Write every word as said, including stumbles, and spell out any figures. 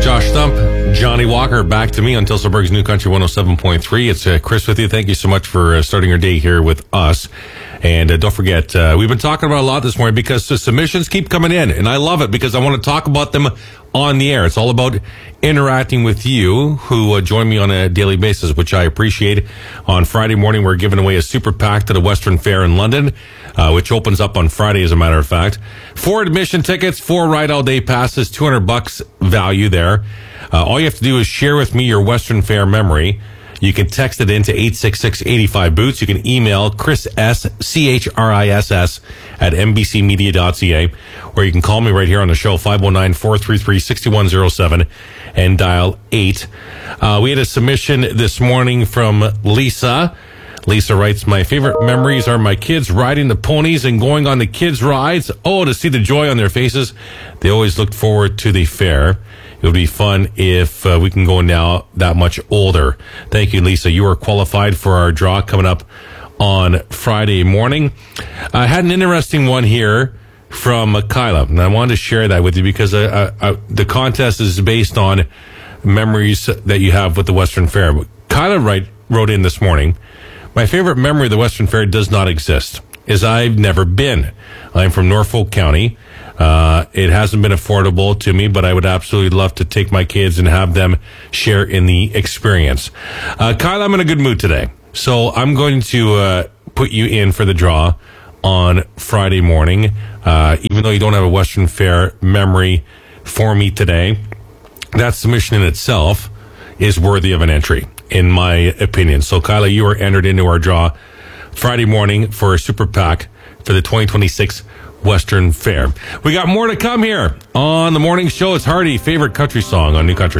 Josh Stump, Johnny Walker, back to me on Tilsonburg's New Country one oh seven point three. It's uh, Chris with you. Thank you so much for uh, starting your day here with us. And uh, don't forget, uh, we've been talking about a lot this morning because the submissions keep coming in. And I love it because I want to talk about them on the air. It's all about interacting with you who uh, join me on a daily basis, which I appreciate. On Friday morning, we're giving away a super pack to the Western Fair in London, uh, which opens up on Friday, as a matter of fact. Four admission tickets, four ride all day passes, two hundred bucks value there. Uh, all you have to do is share with me your Western Fair memory. You can text it into eight six six, eight five, boots. You can email Chris S, C H R I S S, at n b c media dot c a, or you can call me right here on the show, five oh nine, four three three, six one oh seven, and dial eight. Uh, we had a submission this morning from Lisa. Lisa writes, my favorite memories are my kids riding the ponies and going on the kids' rides. Oh, to see the joy on their faces. They always looked forward to the fair. It would be fun if uh, we can go now that much older. Thank you, Lisa. You are qualified for our draw coming up on Friday morning. I had an interesting one here from uh, Kyla, and I wanted to share that with you because uh, uh, the contest is based on memories that you have with the Western Fair. Kyla write, wrote in this morning, my favorite memory of the Western Fair does not exist, as I've never been. I'm from Norfolk County. Uh, it hasn't been affordable to me, but I would absolutely love to take my kids and have them share in the experience. Uh, Kyle, I'm in a good mood today. So I'm going to, uh, put you in for the draw on Friday morning. Uh, even though you don't have a Western Fair memory for me today, that submission in itself is worthy of an entry, in my opinion. So Kyla, you are entered into our draw Friday morning for a super pack for the twenty twenty-six Western Fair. We got more to come here on the morning show. It's Hardy, favorite country song on New Country.